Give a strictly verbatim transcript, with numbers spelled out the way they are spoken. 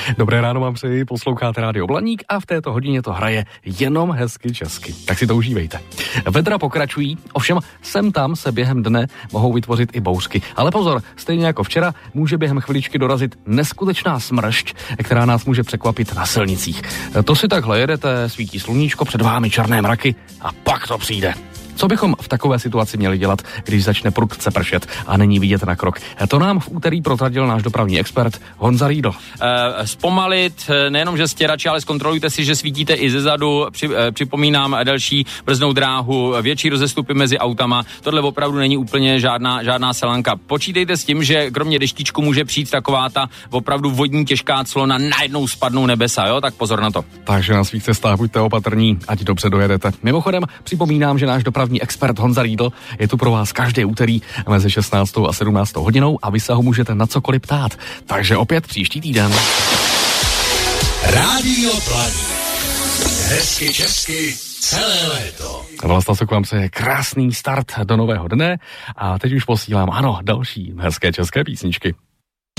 Dobré ráno vám přeji, posloucháte Rádio Blaník a v této hodině to hraje jenom hezky česky. Tak si to užívejte. Vedra pokračují, ovšem sem tam se během dne mohou vytvořit i bouřky. Ale pozor, stejně jako včera může během chviličky dorazit neskutečná smršť, která nás může překvapit na silnicích. To si takhle jedete, svítí sluníčko, před vámi černé mraky a pak to přijde. Co bychom v takové situaci měli dělat, když začne prudce pršet a není vidět na krok? To nám v úterý protradil náš dopravní expert Honza Riedl. E, zpomalit, nejenom že stěrači, ale zkontrolujte si, že svítíte i zezadu. Při, e, připomínám delší brzdnou dráhu, větší rozestupy mezi autama. Tohle opravdu není úplně žádná, žádná selanka. Počítejte s tím, že kromě deštíčku může přijít taková ta opravdu vodní těžká clona, najednou spadnou nebesa, jo? Tak pozor na to. Takže na svých cestách buďte opatrní, ať dobře dojedete. Mimochodem připomínám, že náš dopravní expert Honza Riedl je tu pro vás každé úterý mezi šestnáctou a sedmnáctou hodinou a vy se ho můžete na cokoliv ptát. Takže opět příští týden. Rádio Blaník. Hezky česky celé léto. Vlasta se k vám přeje krásný start do nového dne a teď už posílám, ano, další hezké české písničky.